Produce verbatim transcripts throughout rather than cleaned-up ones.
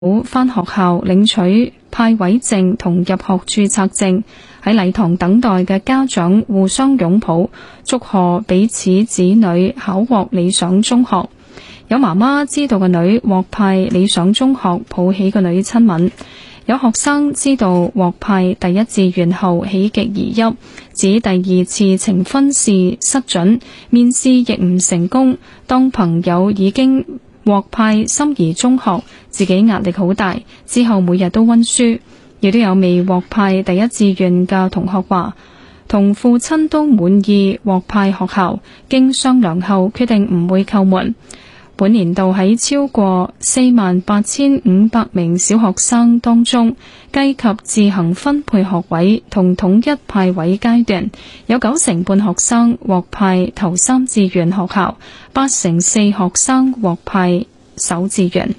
返學校領取派位證同入學註冊證，喺禮堂等待嘅家長互相擁抱，祝賀彼此子女考獲理想中學。有媽媽知道個女獲派理想中學，抱起個女親吻。有學生知道獲派第一志願後喜極而泣，指第二次呈分試失準，面試亦唔成功。當朋友已經獲派心儀中學，自己壓力好大，之後每日都溫書。亦都有未獲派第一志願嘅同學話，同父親都滿意獲派學校，經商量後決定唔會叩門。本年度喺超過四萬八千五百名小學生當中，計及自行分配學位同統一派位階段，有九成半學生獲派頭三志願學校，八成四學生獲派首志願。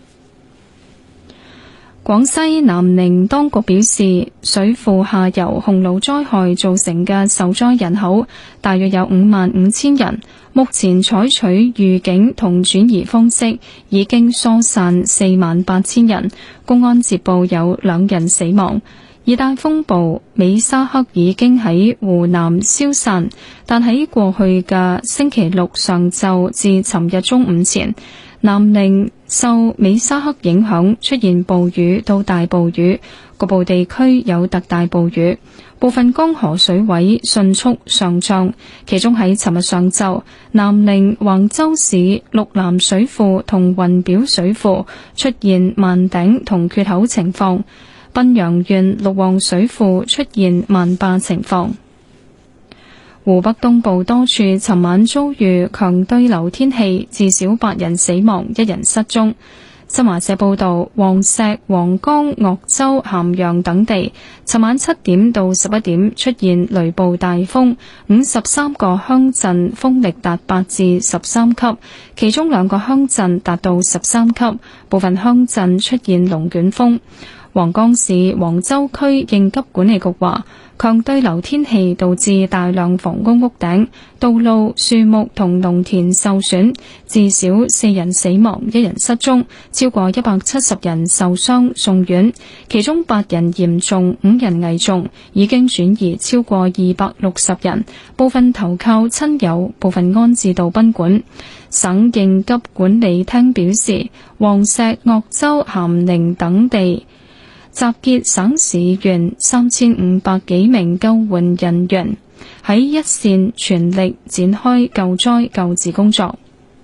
廣西南寧當局表示，水庫下游洪澇災害造成嘅受災人口大約有五萬五千人，目前採取預警同轉移方式，已經疏散四萬八千人。公安接報有兩人死亡。熱帶風暴美沙克已經喺湖南消散，但喺過去嘅星期六上晝至尋日中午前，南寧受美沙克影響出現暴雨到大暴雨，局部地區有特大暴雨，部分江河水位迅速上漲。其中喺尋日上晝，南寧橫州市綠南水庫同雲表水庫出現萬頂同缺口情況，賓陽縣六旺水庫出現萬壩情況。湖北東部多處尋晚遭遇強對流天氣，至少八人死亡，一人失蹤。新華社報道，黃石、黃岡、鄂州、咸陽等地尋晚七點到十一點出現雷暴大風，五十三個鄉鎮風力達八至十三級，其中兩個鄉鎮達到十三級，部分鄉鎮出現龍捲風。黃岡市黃州區應急管理局話，強對流天氣導致大量房屋屋頂、道路、樹木同農田受損，至少四人死亡，一人失蹤，超過一百七十人受傷送院，其中八人嚴重，五人危重，已經轉移超過二百六十人，部分投靠親友，部分安置到賓館。省應急管理廳表示，黃石、鄂州、咸寧等地集結省市縣三千五百幾名救援人員，喺一線全力展開救災救治工作。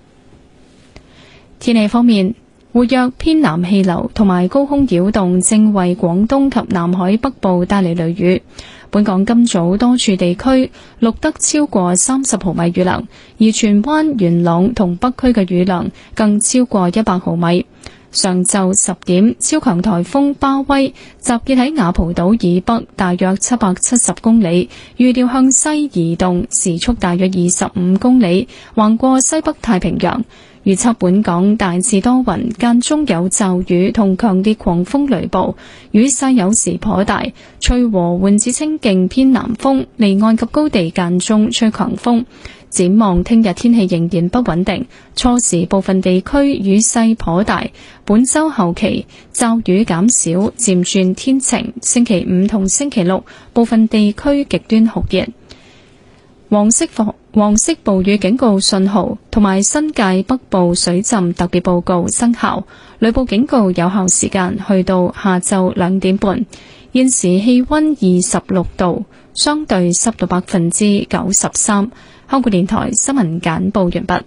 天氣方面，活躍偏南氣流同埋高空擾動正為廣東及南海北部帶嚟雷雨。本港今早多處地區錄得超過三十毫米雨量，而荃灣、元朗同北區嘅雨量更超過一百毫米。上晝十點，超強颱風巴威集結喺雅蒲島以北大約七百七十公里，預料向西移動，時速大約二十五公里，橫過西北太平洋。預測本港大致多雲，間中有驟雨同強烈狂風雷暴，雨勢有時頗大，吹和緩至清勁偏南風，離岸及高地間中吹強風。展望聽日天氣仍然不穩定，初時部分地區雨勢頗大，本週後期驟雨減少，漸轉天晴。星期五同星期六部分地區極端酷熱。黃色黃色暴雨警告信號同埋新界北部水浸特別報告生效，雷暴警告有效時間去到下晝兩點半。現時氣溫二十六度，相對濕度百分之九十三。香港電台新聞簡報完畢。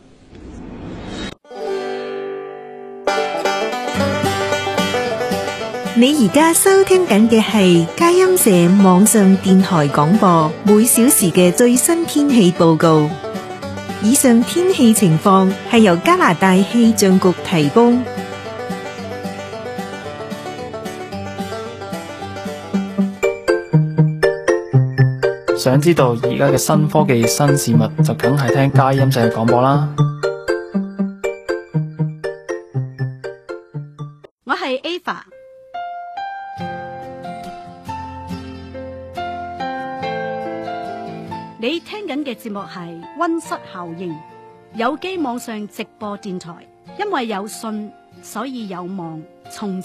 你而家收聽緊嘅係佳音社網上電台廣播，每小時嘅最新天氣報告。以上天氣情況係由加拿大氣象局提供。 想知道而家嘅新科技新事物，就梗係聽佳音社嘅廣播啦。 我係 Ava， 你聽緊嘅節目係溫室效應，有機網上直播電台。因為有信，所以有望。 從